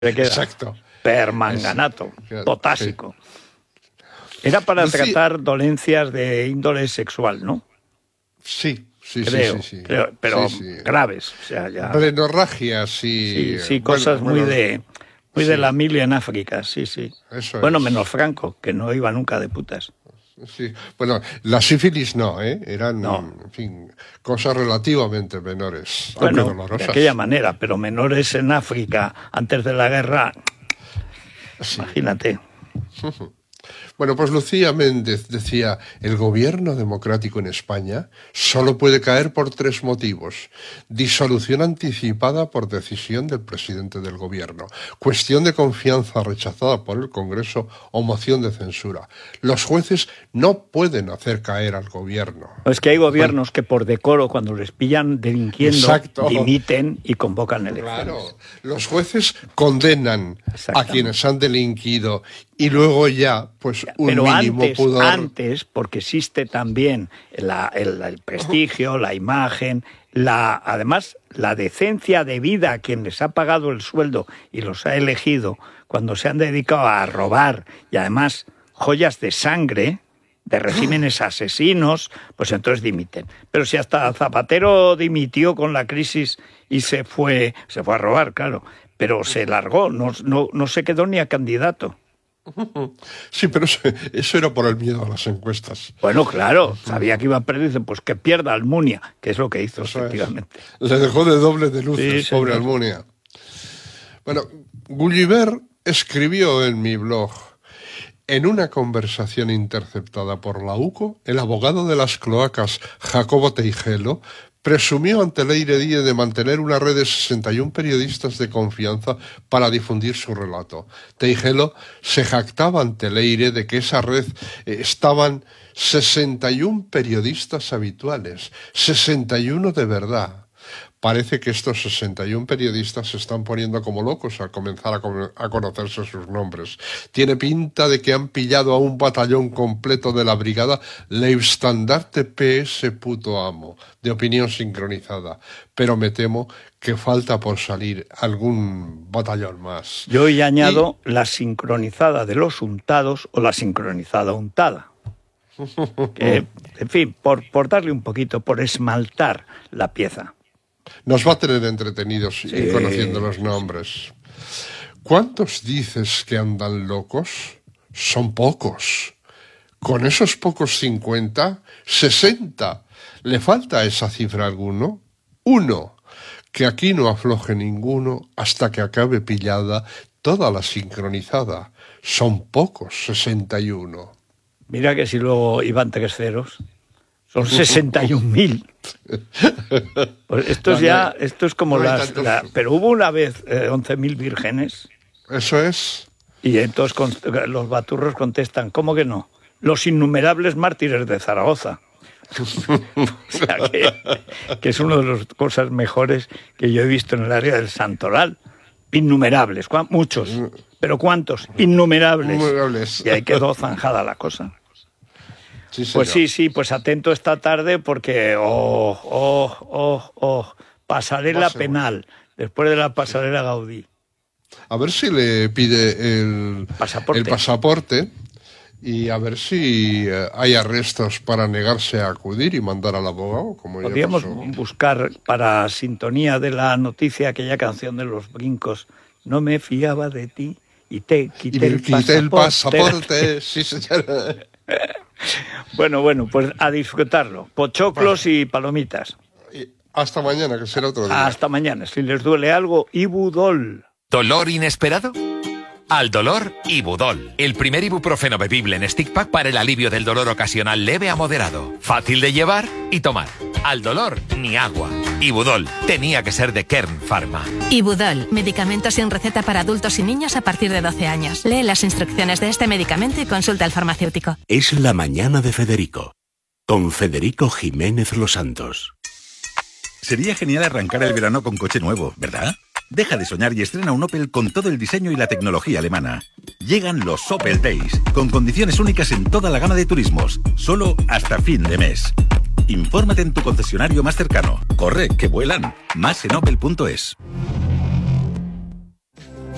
queda Exacto. permanganato, potásico. Era para tratar dolencias de índole sexual, ¿no? Sí. Creo, pero graves. O sea, ya... Blenorragias y... Sí, cosas muy de la mili en África, sí. Eso bueno, es. menos Franco, que no iba nunca de putas. Sí, bueno, la sífilis no, eran, No. En fin, cosas relativamente menores, Bueno, aunque dolorosas. de aquella manera, pero menores en África antes de la guerra, sí. Imagínate. Bueno, pues Lucía Méndez decía, el gobierno democrático en España solo puede caer por 3 motivos. Disolución anticipada por decisión del presidente del gobierno, cuestión de confianza rechazada por el Congreso o moción de censura. Los jueces no pueden hacer caer al gobierno. Es que hay gobiernos que por decoro, cuando les pillan delinquiendo, dimiten y convocan elecciones. Claro, los jueces condenan a quienes han delinquido y luego ya, pues, un pero mínimo pudor. Antes, porque existe también el prestigio, la imagen, además la decencia de vida a quien les ha pagado el sueldo y los ha elegido cuando se han dedicado a robar y además joyas de sangre de regímenes asesinos, pues entonces dimiten. Pero si hasta Zapatero dimitió con la crisis y se fue a robar, claro, pero se largó, no se quedó ni a candidato. Sí, pero eso era por el miedo a las encuestas. Bueno, claro, sabía que iba a perder, dice, pues que pierda Almunia, que es lo que hizo, eso efectivamente. Le dejó de doble de luces, pobre Almunia. Bueno, Gulliver escribió en mi blog, en una conversación interceptada por la UCO, el abogado de las cloacas, Jacobo Teijelo, presumió ante Leire Díez de mantener una red de 61 periodistas de confianza para difundir su relato. Teijelo se jactaba ante Leire de que esa red estaban 61 periodistas habituales, 61 de verdad. Parece que estos 61 periodistas se están poniendo como locos al comenzar a conocerse sus nombres. Tiene pinta de que han pillado a un batallón completo de la brigada Leibstandarte PS puto amo, de opinión sincronizada. Pero me temo que falta por salir algún batallón más. Yo hoy añado la sincronizada de los untados o la sincronizada untada. Que, en fin, por darle un poquito, por esmaltar la pieza. Nos va a tener entretenidos y conociendo los nombres. ¿Cuántos dices que andan locos? Son pocos. Con esos pocos 50, 60. ¿Le falta a esa cifra alguno? 1. Que aquí no afloje ninguno hasta que acabe pillada toda la sincronizada. Son pocos, 61. Mira que si luego iban 3 ceros... Son 61.000. Pues esto es como pero hubo una vez 11.000 vírgenes. Eso es. Y entonces los baturros contestan, ¿cómo que no? Los innumerables mártires de Zaragoza. O sea que es una de las cosas mejores que yo he visto en el área del Santoral. Innumerables, muchos. ¿Pero cuántos? Innumerables. Y ahí quedó zanjada la cosa. Sí, pues sí, pues atento esta tarde porque pasarela penal, después de la pasarela Gaudí. A ver si le pide el pasaporte y a ver si hay arrestos para negarse a acudir y mandar al abogado. Podríamos buscar para sintonía de la noticia aquella canción de Los Brincos, no me fiaba de ti y te quité el pasaporte. Sí, señora. Bueno, pues a disfrutarlo. Pochoclos y palomitas. Hasta mañana, que será otro día. Hasta mañana. Si les duele algo, Ibudol. ¿Dolor inesperado? Al dolor, Ibudol. El primer ibuprofeno bebible en stick pack para el alivio del dolor ocasional leve a moderado. Fácil de llevar y tomar. Al dolor, ni agua. Ibudol. Tenía que ser de Kern Pharma. Ibudol. Medicamento sin receta para adultos y niños a partir de 12 años. Lee las instrucciones de este medicamento y consulta al farmacéutico. Es la mañana de Federico. Con Federico Jiménez Los Santos. Sería genial arrancar el verano con coche nuevo, ¿verdad? Deja de soñar y estrena un Opel con todo el diseño y la tecnología alemana. Llegan los Opel Days, con condiciones únicas en toda la gama de turismos, solo hasta fin de mes. Infórmate en tu concesionario más cercano. Corre, que vuelan. Más en opel.es.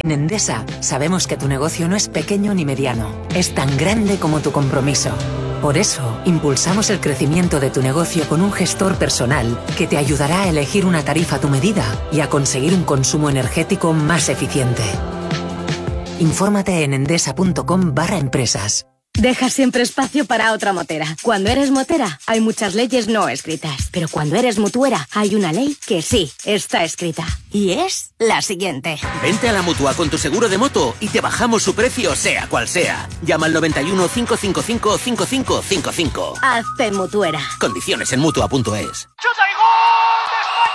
En Endesa sabemos que tu negocio no es pequeño ni mediano, es tan grande como tu compromiso. Por eso, impulsamos el crecimiento de tu negocio con un gestor personal que te ayudará a elegir una tarifa a tu medida y a conseguir un consumo energético más eficiente. Infórmate en endesa.com/empresas. Deja siempre espacio para otra motera. Cuando eres motera, hay muchas leyes no escritas. Pero cuando eres mutuera, hay una ley que sí está escrita. Y es la siguiente. Vente a la Mutua con tu seguro de moto y te bajamos su precio sea cual sea. Llama al 91 555 5555. Hazte mutuera. Condiciones en Mutua.es. ¡Chuta y gol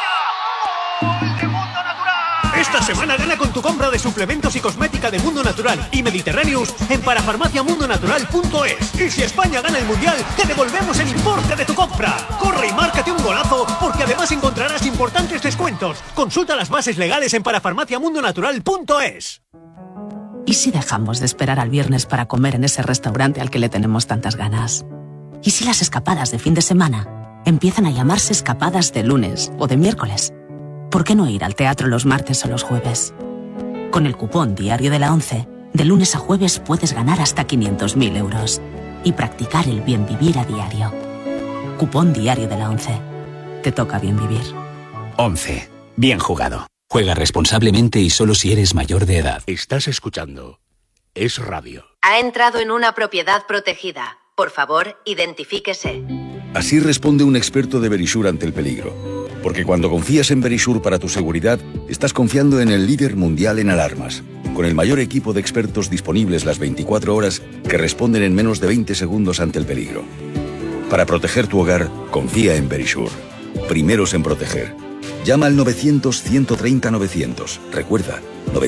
de España! ¡Gol de Mundo Natural! Esta semana gana con tu compra de suplementos y cosmética de Mundo Natural y Mediterráneos en parafarmaciamundonatural.es. Y si España gana el Mundial, te devolvemos el importe de tu compra. Corre y márcate un golazo, porque además encontrarás importantes descuentos. Consulta las bases legales en parafarmaciamundonatural.es. ¿Y si dejamos de esperar al viernes para comer en ese restaurante al que le tenemos tantas ganas? ¿Y si las escapadas de fin de semana empiezan a llamarse escapadas de lunes o de miércoles? ¿Por qué no ir al teatro los martes o los jueves? Con el cupón Diario de la ONCE, de lunes a jueves puedes ganar hasta 500.000 euros y practicar el bien vivir a diario. Cupón Diario de la ONCE. Te toca bien vivir. 11. Bien jugado. Juega responsablemente y solo si eres mayor de edad. Estás escuchando Es Radio. Ha entrado en una propiedad protegida. Por favor, identifíquese. Así responde un experto de Verisure ante el peligro. Porque cuando confías en Verisure para tu seguridad, estás confiando en el líder mundial en alarmas, con el mayor equipo de expertos disponibles las 24 horas que responden en menos de 20 segundos ante el peligro. Para proteger tu hogar, confía en Verisure. Primeros en proteger. Llama al 900-130-900. Recuerda,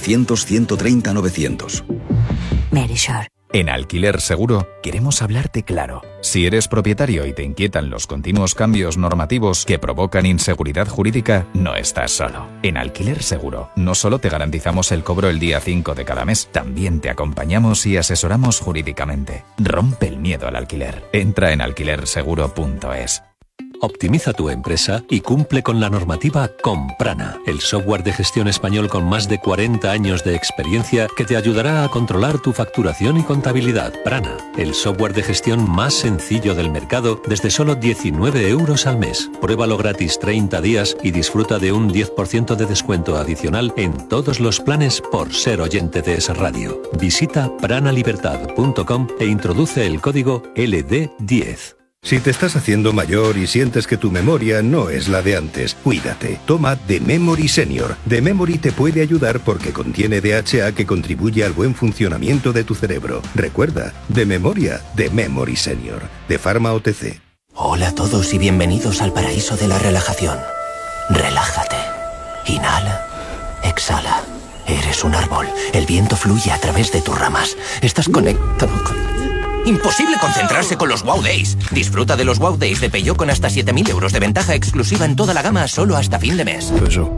900-130-900. Verisure. En Alquiler Seguro queremos hablarte claro. Si eres propietario y te inquietan los continuos cambios normativos que provocan inseguridad jurídica, no estás solo. En Alquiler Seguro no solo te garantizamos el cobro el día 5 de cada mes, también te acompañamos y asesoramos jurídicamente. Rompe el miedo al alquiler. Entra en alquilerseguro.es. Optimiza tu empresa y cumple con la normativa con Prana, el software de gestión español con más de 40 años de experiencia que te ayudará a controlar tu facturación y contabilidad. Prana, el software de gestión más sencillo del mercado desde solo 19 euros al mes. Pruébalo gratis 30 días y disfruta de un 10% de descuento adicional en todos los planes por ser oyente de Es Radio. Visita pranalibertad.com e introduce el código LD10. Si te estás haciendo mayor y sientes que tu memoria no es la de antes, cuídate. Toma The Memory Senior. The Memory te puede ayudar porque contiene DHA que contribuye al buen funcionamiento de tu cerebro. Recuerda, de memoria, The Memory Senior. De Pharma OTC. Hola a todos y bienvenidos al paraíso de la relajación. Relájate. Inhala. Exhala. Eres un árbol. El viento fluye a través de tus ramas. Estás conectado con... Imposible concentrarse con los Wow Days. Disfruta de los Wow Days de Peugeot con hasta 7.000 euros de ventaja exclusiva en toda la gama solo hasta fin de mes.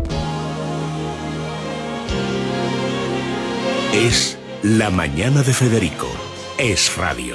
Es la mañana de Federico. Es Radio.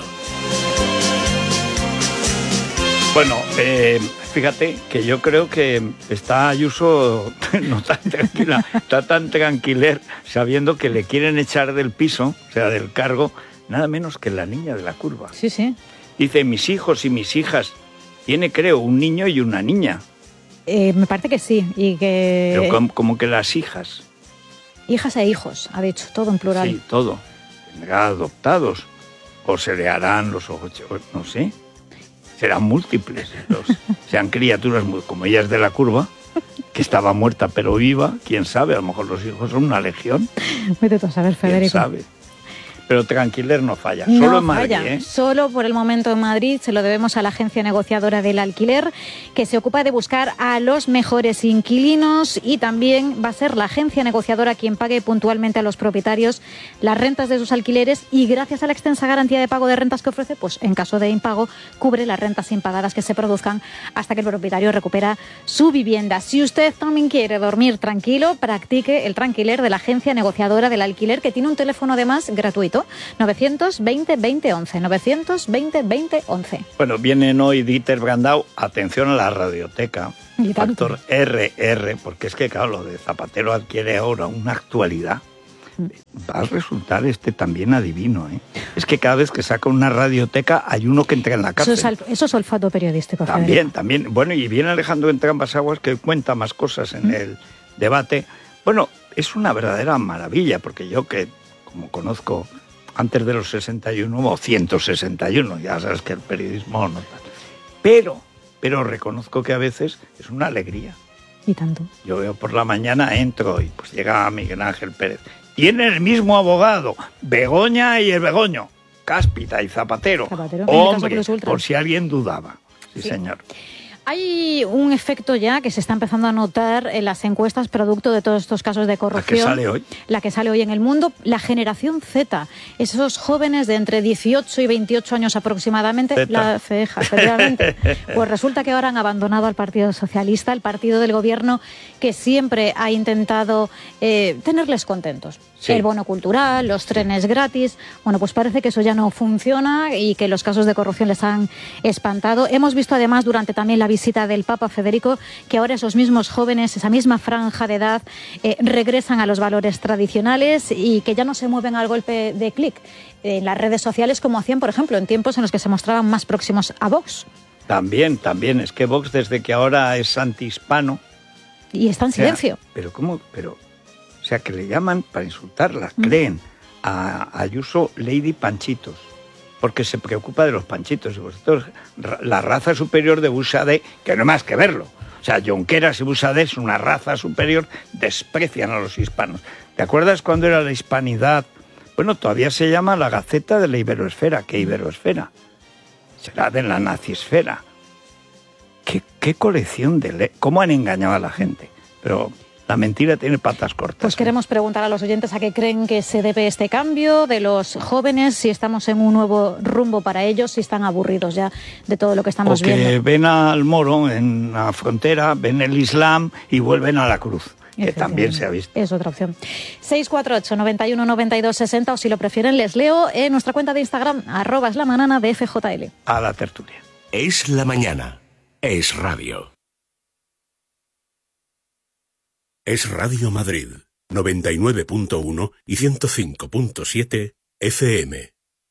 Bueno, fíjate que yo creo que está Ayuso no tan tranquila, está tan tranquiler sabiendo que le quieren echar del piso, o sea, del cargo, nada menos que la niña de la curva. Sí, sí. Dice, mis hijos y mis hijas. Tiene, creo, un niño y una niña. Me parece que sí. Y que... Pero como que las hijas. Hijas e hijos, ha dicho, todo en plural. Sí, todo. Tendrá adoptados. O se le harán los ojos, no sé. Serán múltiples. Sean criaturas, como ella es de la curva, que estaba muerta pero viva. ¿Quién sabe? A lo mejor los hijos son una legión. Vete tú a saber, Federico. ¿Quién sabe? Pero Tranquiler no falla, no solo en Madrid. Falla. Solo por el momento en Madrid se lo debemos a la agencia negociadora del alquiler, que se ocupa de buscar a los mejores inquilinos, y también va a ser la agencia negociadora quien pague puntualmente a los propietarios las rentas de sus alquileres, y gracias a la extensa garantía de pago de rentas que ofrece, pues en caso de impago cubre las rentas impagadas que se produzcan hasta que el propietario recupera su vivienda. Si usted también quiere dormir tranquilo, practique el Tranquiler de la agencia negociadora del alquiler, que tiene un teléfono además gratuito. 920-2011, 920-2011. Bueno, vienen hoy Dieter Brandau, atención a la radioteca, factor RR, porque es que claro, lo de Zapatero adquiere ahora una actualidad. va a resultar también adivino, ¿eh? Es que cada vez que saca una radioteca hay uno que entra en la cárcel. Eso es olfato periodístico. También. Bueno, y viene Alejandro Entrambas-Aguas, que cuenta más cosas en el debate. Bueno, es una verdadera maravilla, porque yo que, como conozco antes de los 61 o 161, ya sabes que el periodismo no tal. Pero reconozco que a veces es una alegría. Y tanto. Yo veo por la mañana, entro y pues llega Miguel Ángel Pérez. Tiene el mismo abogado, Begoña y el Begoño, Cáspita y Zapatero. Hombre, por si alguien dudaba. Sí, señor. Hay un efecto ya que se está empezando a notar en las encuestas producto de todos estos casos de corrupción. ¿La que sale hoy? La que sale hoy en el mundo, la generación Z. Esos jóvenes de entre 18 y 28 años aproximadamente, Zeta. la ceja, efectivamente. Pues resulta que ahora han abandonado al Partido Socialista, el partido del gobierno que siempre ha intentado tenerles contentos. Sí. El bono cultural, los trenes gratis. Bueno, pues parece que eso ya no funciona y que los casos de corrupción les han espantado. Hemos visto además durante también la visita del Papa Federico que ahora esos mismos jóvenes, esa misma franja de edad, regresan a los valores tradicionales y que ya no se mueven al golpe de clic en las redes sociales como hacían, por ejemplo, en tiempos en los que se mostraban más próximos a Vox. También. Es que Vox, desde que ahora es antihispano... Y está en silencio. ¿Pero cómo? O sea, que le llaman para insultarlas, creen a Ayuso Lady Panchitos, porque se preocupa de los panchitos. Y vosotros, la raza superior de Buxadé, que no hay más que verlo. O sea, Junqueras y Buxadé es una raza superior, desprecian a los hispanos. ¿Te acuerdas cuando era la hispanidad? Bueno, todavía se llama la Gaceta de la Iberoesfera. ¿Qué Iberoesfera? Será de la nazisfera. ¿Qué colección de... ¿Cómo han engañado a la gente? Pero... la mentira tiene patas cortas. Pues queremos preguntar a los oyentes a qué creen que se debe este cambio de los jóvenes, si estamos en un nuevo rumbo para ellos, si están aburridos ya de todo lo que estamos viendo. O que ven al moro en la frontera, ven el Islam y vuelven a la cruz, que también se ha visto. Es otra opción. 648 91 92 60, o si lo prefieren les leo en nuestra cuenta de Instagram, @eslamanana de FJL. A la tertulia. Es la mañana. Es radio. Es Radio Madrid, 99.1 y 105.7 FM.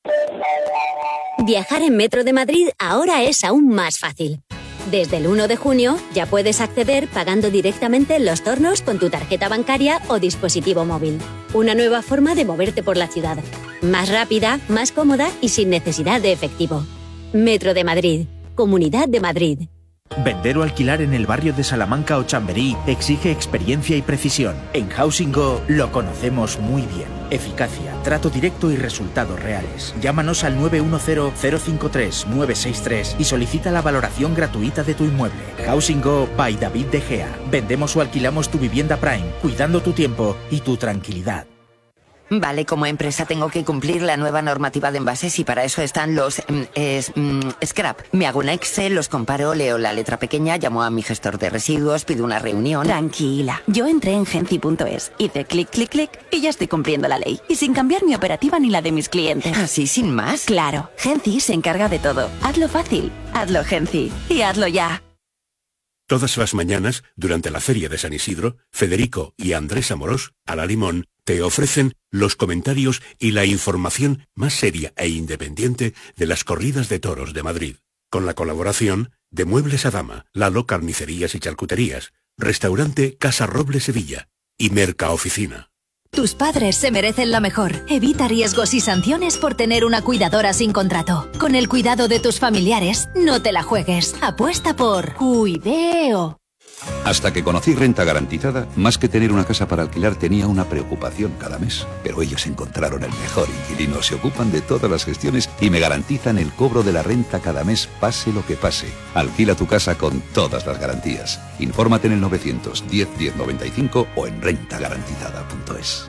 Viajar en Metro de Madrid ahora es aún más fácil. Desde el 1 de junio ya puedes acceder pagando directamente en los tornos con tu tarjeta bancaria o dispositivo móvil. Una nueva forma de moverte por la ciudad. Más rápida, más cómoda y sin necesidad de efectivo. Metro de Madrid, Comunidad de Madrid. Vender o alquilar en el barrio de Salamanca o Chamberí exige experiencia y precisión. En Housing Go lo conocemos muy bien. Eficacia, trato directo y resultados reales. Llámanos al 910-053-963 y solicita la valoración gratuita de tu inmueble. Housing Go by David De Gea. Vendemos o alquilamos tu vivienda Prime, cuidando tu tiempo y tu tranquilidad. Vale, como empresa tengo que cumplir la nueva normativa de envases y para eso están los scrap. Me hago un Excel, los comparo, leo la letra pequeña, llamo a mi gestor de residuos, pido una reunión. Tranquila, yo entré en Genci.es, hice clic, clic, clic y ya estoy cumpliendo la ley. Y sin cambiar mi operativa ni la de mis clientes. ¿Así sin más? Claro, Genci se encarga de todo. Hazlo fácil, hazlo Genci y hazlo ya. Todas las mañanas, durante la Feria de San Isidro, Federico y Andrés Amorós, a la Limón, te ofrecen los comentarios y la información más seria e independiente de las corridas de toros de Madrid. Con la colaboración de Muebles a Dama, Lalo Carnicerías y Charcuterías, Restaurante Casa Roble Sevilla y Mercaoficina. Tus padres se merecen lo mejor. Evita riesgos y sanciones por tener una cuidadora sin contrato. Con el cuidado de tus familiares, no te la juegues. Apuesta por Cuideo. Hasta que conocí Renta Garantizada, más que tener una casa para alquilar tenía una preocupación cada mes. Pero ellos encontraron el mejor inquilino, se ocupan de todas las gestiones y me garantizan el cobro de la renta cada mes, pase lo que pase. Alquila tu casa con todas las garantías. Infórmate en el 910 1095 o en rentagarantizada.es.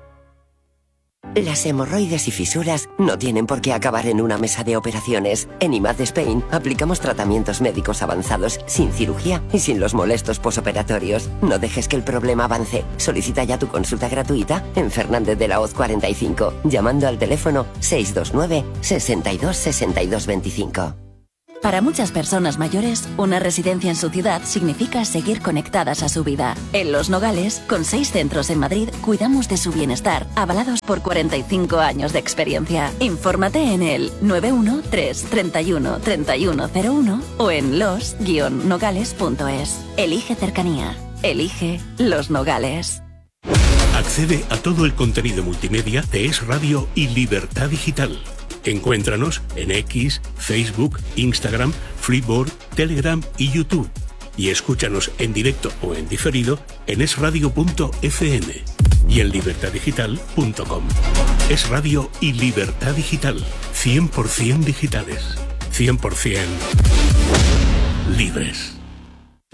Las hemorroides y fisuras no tienen por qué acabar en una mesa de operaciones. En IMAD Spain aplicamos tratamientos médicos avanzados, sin cirugía y sin los molestos posoperatorios. No dejes que el problema avance. Solicita ya tu consulta gratuita en Fernández de la Hoz 45, llamando al teléfono 629 62 62 25. Para muchas personas mayores, una residencia en su ciudad significa seguir conectadas a su vida. En Los Nogales, con 6 centros en Madrid, cuidamos de su bienestar, avalados por 45 años de experiencia. Infórmate en el 913 31 3101 o en los-nogales.es. Elige cercanía. Elige Los Nogales. Accede a todo el contenido multimedia de Es Radio y Libertad Digital. Encuéntranos en X, Facebook, Instagram, Flipboard, Telegram y YouTube. Y escúchanos en directo o en diferido en esradio.fm y en libertaddigital.com. Es Radio y Libertad Digital. 100% digitales. 100% libres.